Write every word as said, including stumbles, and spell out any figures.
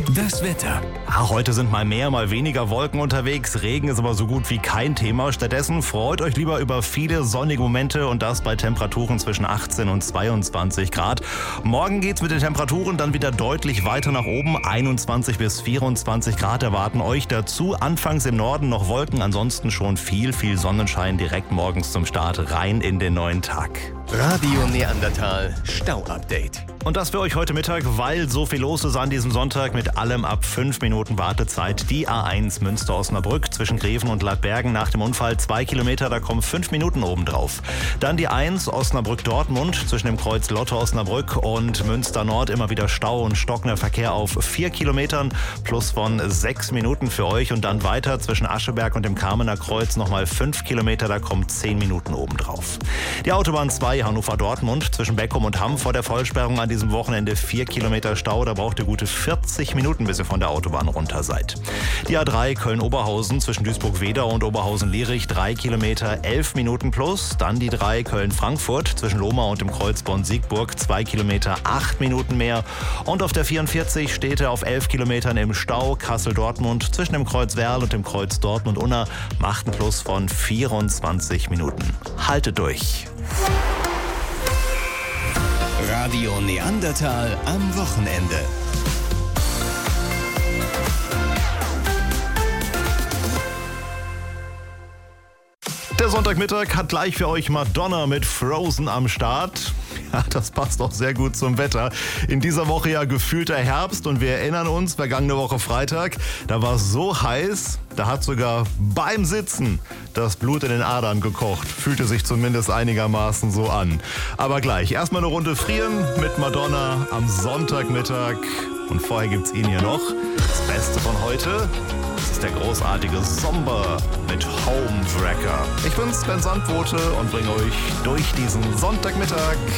Das Wetter. Ja, heute sind mal mehr, mal weniger Wolken unterwegs. Regen ist aber so gut wie kein Thema. Stattdessen freut euch lieber über viele sonnige Momente und das bei Temperaturen zwischen achtzehn und zweiundzwanzig Grad. Morgen geht's mit den Temperaturen dann wieder deutlich weiter nach oben. einundzwanzig bis vierundzwanzig Grad erwarten euch. Dazu anfangs im Norden noch Wolken, ansonsten schon viel, viel Sonnenschein direkt morgens zum Start rein in den neuen Tag. Radio Neandertal Stau-Update. Und das für euch heute Mittag, weil so viel los ist an diesem Sonntag mit allem ab fünf Minuten Wartezeit. Die A eins Münster-Osnabrück zwischen Greven und Ladbergen nach dem Unfall zwei Kilometer, da kommen fünf Minuten obendrauf. Dann die eins Osnabrück-Dortmund zwischen dem Kreuz Lotte-Osnabrück und Münster-Nord immer wieder Stau und stockender Verkehr auf vier Kilometern plus von sechs Minuten für euch. Und dann weiter zwischen Ascheberg und dem Kamener Kreuz nochmal fünf Kilometer, da kommen zehn Minuten obendrauf. Die Autobahn zwei Hannover-Dortmund zwischen Beckum und Hamm vor der Vollsperrung an diesem Wochenende vier Kilometer Stau. Da braucht ihr gute vierzig Minuten, bis ihr von der Autobahn runter seid. Die A drei Köln-Oberhausen zwischen Duisburg-Wedau und Oberhausen-Lierich drei Kilometer, elf Minuten plus. Dann die drei Köln-Frankfurt zwischen Lohmar und dem Kreuz Bonn-Siegburg zwei Kilometer, acht Minuten mehr. Und auf der vierundvierzig steht er auf elf Kilometern im Stau. Kassel-Dortmund zwischen dem Kreuz Werl und dem Kreuz Dortmund-Unna macht einen Plus von vierundzwanzig Minuten. Haltet durch. Radio Neandertal am Wochenende. Der Sonntagmittag hat gleich für euch Madonna mit Frozen am Start. Ja, das passt auch sehr gut zum Wetter. In dieser Woche ja gefühlter Herbst und wir erinnern uns, vergangene Woche Freitag, da war es so heiß, da hat sogar beim Sitzen das Blut in den Adern gekocht. Fühlte sich zumindest einigermaßen so an. Aber gleich, erstmal eine Runde frieren mit Madonna am Sonntagmittag. Und vorher gibt's ihn hier noch. Das Beste von heute, das ist der großartige Somber mit Homewrecker. Ich bin's, Ben Sandbote und bringe euch durch diesen Sonntagmittag.